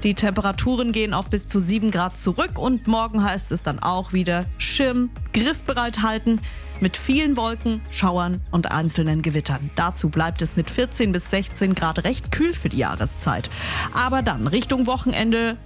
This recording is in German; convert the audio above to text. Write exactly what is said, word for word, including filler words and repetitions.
Die Temperaturen gehen auf bis zu sieben Grad zurück und morgen heißt es dann auch wieder Schirm griffbereit halten mit vielen Wolken, Schauern und einzelnen Gewittern. Dazu bleibt es mit vierzehn bis sechzehn Grad recht kühl für die Jahreszeit. Aber dann Richtung Wochenende